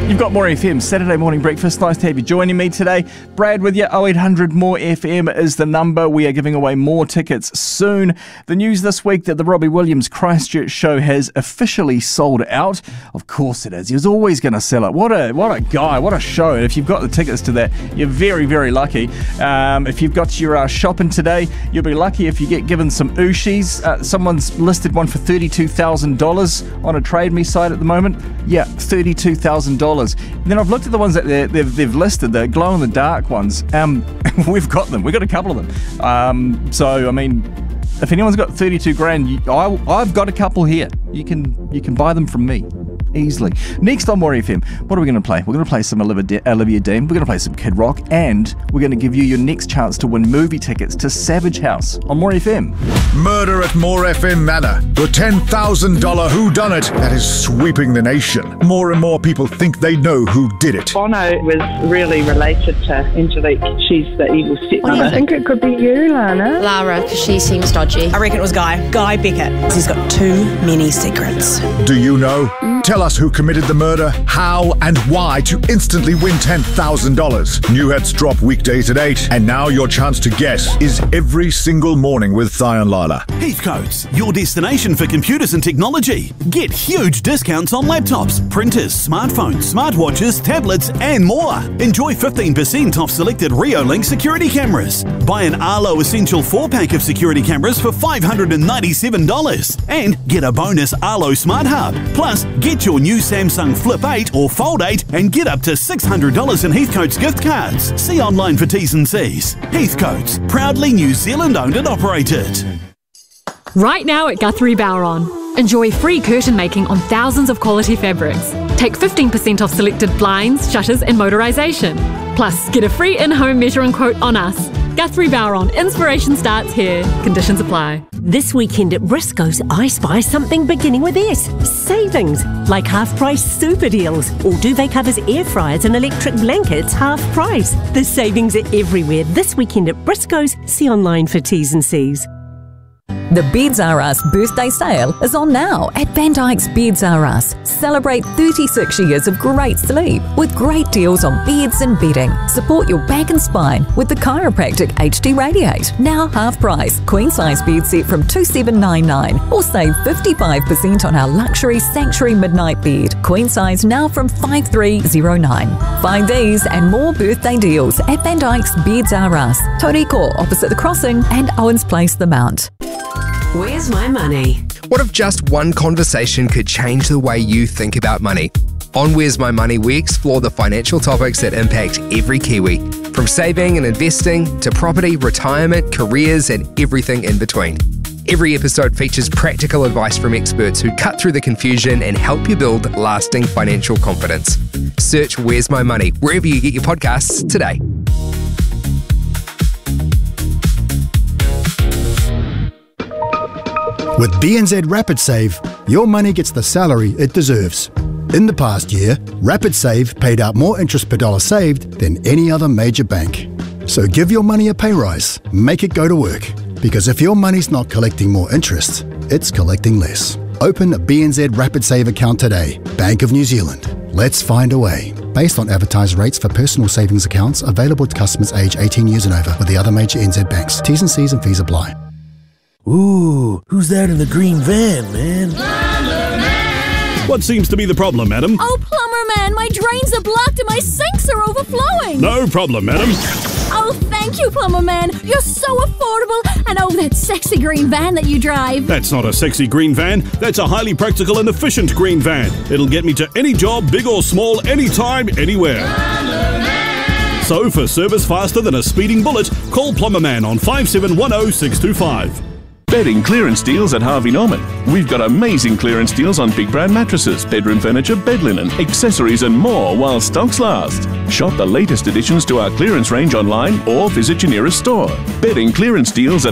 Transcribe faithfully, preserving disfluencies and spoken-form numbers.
You've got More F M, Saturday morning breakfast. Nice to have you joining me today. Brad with you, oh eight hundred more F M is the number. We are giving away more tickets soon. The news this week that the Robbie Williams Christchurch show has officially sold out. Of course it is. He was always going to sell it. What a what a guy, what a show. And if you've got the tickets to that, you're very, very lucky. Um, if you've got your uh, shopping today, you'll be lucky if you get given some Ooshis. Uh, someone's listed one for thirty-two thousand dollars on a Trade Me site at the moment. Yeah, thirty-two thousand dollars. And then I've looked at the ones that they've, they've listed, the glow-in-the-dark ones. Um, we've got them. We've got a couple of them. Um, so, I mean, if anyone's got thirty-two grand, you, I, I've got a couple here. You can you can buy them from me easily. Next on More F M, what are we going to play? We're going to play some Olivia, De- Olivia Dean. We're going to play some Kid Rock. And we're going to give you your next chance to win movie tickets to Savage House on More F M. Murder at More F M Manor. The ten thousand dollars whodunit that is sweeping the nation. More and more people think they know who did it. Bono was really related to Angelique. She's the evil stepmother. I think it could be you, Lana. Lara, because she seems dodgy. I reckon it was Guy. Guy Beckett. He's got too many secrets. Do you know? Tell us who committed the murder, how and why to instantly win ten thousand dollars. New hits drop weekdays at eight, and now your chance to guess is every single morning with Thai and Lila. Heathcote's, your destination for computers and technology. Get huge discounts on laptops, printers, smartphones, smartwatches, tablets, and more. Enjoy fifteen percent off selected Reolink security cameras. Buy an Arlo Essential four pack of security cameras for five hundred ninety-seven dollars. And get a bonus Arlo Smart Hub. Plus, get your new Samsung Flip eight or Fold eight and get up to six hundred dollars in Heathcote's gift cards. See online for T's and C's. Heathcote's, proudly New Zealand owned and operated. Right now at Guthrie Bowron, enjoy free curtain making on thousands of quality fabrics. Take fifteen percent off selected blinds, shutters and motorisation. Plus, get a free in-home measuring quote on us. Guthrie Bowron, inspiration starts here. Conditions apply. This weekend at Briscoe's, I spy something beginning with S. Savings, like half-price super deals, or duvet covers, air fryers and electric blankets half price. The savings are everywhere this weekend at Briscoe's. See online for T's and C's. The Beds R Us birthday sale is on now at Van Dyke's Beds R Us. Celebrate thirty-six years of great sleep with great deals on beds and bedding. Support your back and spine with the Chiropractic H D Radiate. Now half price. Queen size bed set from two thousand seven hundred ninety-nine dollars or save fifty-five percent on our luxury Sanctuary Midnight Bed. Queen size now from five thousand three hundred nine dollars. Find these and more birthday deals at Van Dyke's Beds R Us. Toriko opposite the crossing and Owens Place, the Mount. Where's my money? What if just one conversation could change the way you think about money? On Where's My Money, we explore the financial topics that impact every Kiwi, from saving and investing to property, retirement, careers, and everything in between. Every episode features practical advice from experts who cut through the confusion and help you build lasting financial confidence. Search Where's My Money wherever you get your podcasts today. With B N Z Rapid Save, your money gets the salary it deserves. In the past year, Rapid Save paid out more interest per dollar saved than any other major bank. So give your money a pay rise, make it go to work. Because if your money's not collecting more interest, it's collecting less. Open a B N Z Rapid Save account today. Bank of New Zealand. Let's find a way. Based on advertised rates for personal savings accounts available to customers aged eighteen years and over with the other major N Z banks. T's and C's and fees apply. Ooh, who's that in the green van, man? Plumber Man! What seems to be the problem, madam? Oh, Plumber Man, my drains are blocked and my sinks are overflowing! No problem, madam. Oh, thank you, Plumber Man. You're so affordable. And oh, that sexy green van that you drive. That's not a sexy green van. That's a highly practical and efficient green van. It'll get me to any job, big or small, anytime, anywhere. Plumber Man! So, for service faster than a speeding bullet, call Plumber Man on five seven one zero six two five. Bedding clearance deals at Harvey Norman. We've got amazing clearance deals on big brand mattresses, bedroom furniture, bed linen, accessories and more while stocks last. Shop the latest additions to our clearance range online or visit your nearest store. Bedding clearance deals at